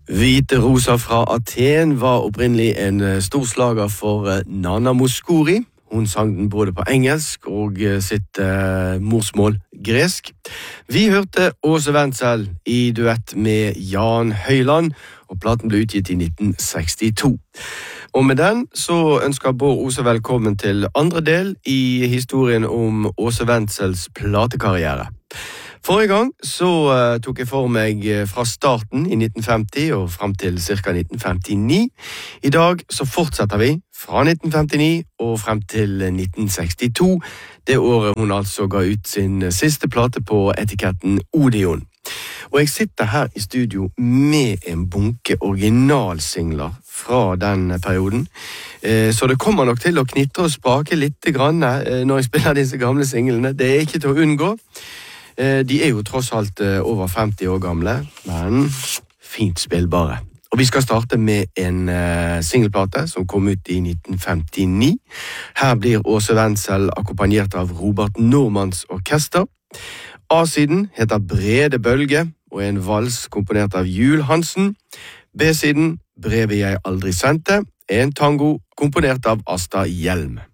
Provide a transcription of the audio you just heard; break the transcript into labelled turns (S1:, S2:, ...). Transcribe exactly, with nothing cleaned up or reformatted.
S1: Hvite roser fra Aten var opprinnelig en stor slager for Nana Mouskouri. Hun sang den både på engelsk og sitt eh, morsmål gresk. Vi hørte Åse Wendsel i duett med Jan Høyland, og platen ble utgitt i nitten sekstito. Og med den så ønsker Bård Ose velkommen til andre del i historien om Åse Wendsels platekarriere. Forrige gang så uh, tok jeg for meg fra starten i nitten femti og frem til ca. nitten femtini. I dag så fortsetter vi fra nitten femtini og frem til nitten sekstito, det året hun altså ga ut sin siste plate på etiketten Odeon. Og jeg sitter her i studio med en bunke originalsingler fra den perioden. Eh, så det kommer nok til å knitre og sprake litt grann eh, når jeg spiller disse gamle singlene. Det er ikke til å unngå. De er jo tross alt over femti år gamle, men fint spillbare. Og vi skal starte med en uh, singelplate som kom ut i nitten femtini. Her blir Åse Wendsel akkompagnert av Robert Normans orkester. A-siden heter Brede Bølge og er en vals komponert av Jul Hansen. B-siden Brevet jeg aldri sendte, er en tango komponert av Asta Hjelm.